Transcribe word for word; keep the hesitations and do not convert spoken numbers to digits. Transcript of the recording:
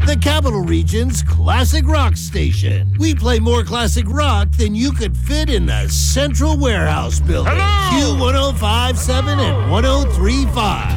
the Capital Region's classic rock station. We play more classic rock than you could fit in the Central Warehouse building. Hello! Q one oh five point seven and one oh three point five.